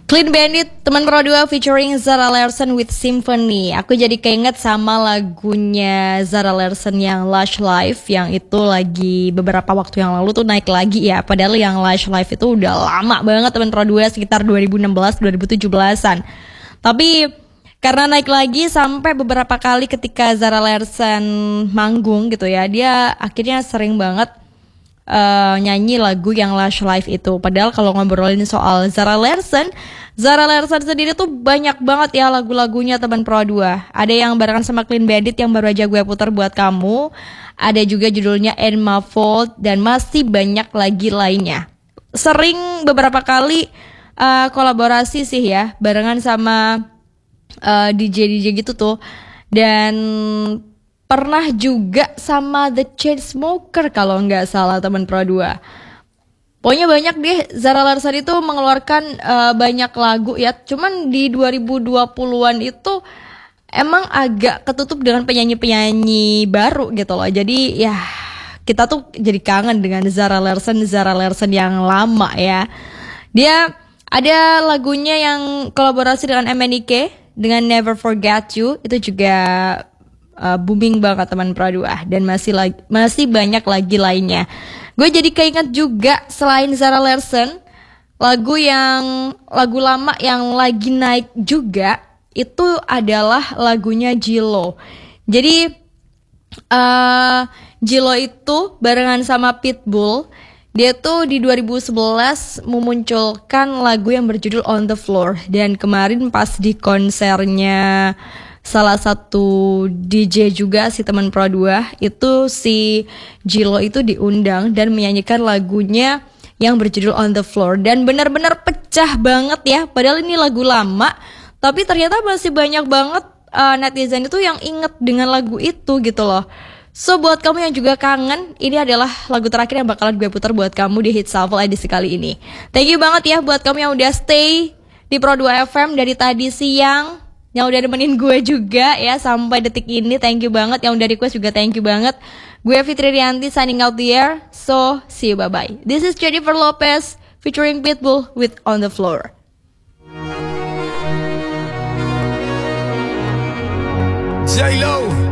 Clean Bandit, teman Pro 2 featuring Zara Larsson with Symphony. Aku jadi keinget sama lagunya Zara Larsson yang Lush Life, yang itu lagi beberapa waktu yang lalu tuh naik lagi ya. Padahal yang Lush Life itu udah lama banget teman Pro 2, sekitar 2016-2017an. Tapi karena naik lagi sampai beberapa kali ketika Zara Larsson manggung gitu ya, dia akhirnya sering banget nyanyi lagu yang Lush Life itu. Padahal kalau ngobrolin soal Zara Larsson sendiri tuh banyak banget ya lagu-lagunya teman Pro 2. Ada yang barengan sama Clean Bandit yang baru aja gue putar buat kamu. Ada juga judulnya Ain't My Fault, dan masih banyak lagi lainnya. Sering beberapa kali kolaborasi sih ya, barengan sama DJ gitu tuh. Dan pernah juga sama The Chainsmokers kalau nggak salah teman Pro 2. Pokoknya banyak deh, Zara Larsson itu mengeluarkan banyak lagu ya. Cuman di 2020-an itu emang agak ketutup dengan penyanyi-penyanyi baru gitu loh. Jadi ya kita tuh jadi kangen dengan Zara Larsson yang lama ya. Dia ada lagunya yang kolaborasi dengan MNEK dengan Never Forget You, itu juga booming banget teman Pro 2, dan masih banyak lagi lainnya. Gue jadi keinget juga selain Zara Larsson, lagu lama yang lagi naik juga itu adalah lagunya J.Lo. Jadi J.Lo itu barengan sama Pitbull, dia tuh di 2011 memunculkan lagu yang berjudul On The Floor. Dan kemarin pas di konsernya salah satu DJ juga si teman Pro 2, itu si J.Lo itu diundang dan menyanyikan lagunya yang berjudul On The Floor. Dan benar-benar pecah banget ya. Padahal ini lagu lama, tapi ternyata masih banyak banget netizen itu yang inget dengan lagu itu gitu loh. So buat kamu yang juga kangen, ini adalah lagu terakhir yang bakalan gue putar buat kamu di Hits Shuffle edisi kali ini. Thank you banget ya buat kamu yang udah stay di Pro 2 FM dari tadi siang, yang udah nemenin gue juga ya sampai detik ini. Thank you banget, yang udah request juga thank you banget. Gue Fitri Rianti signing out the air. So see you, bye bye. This is Jennifer Lopez featuring Pitbull with On The Floor. J.Lo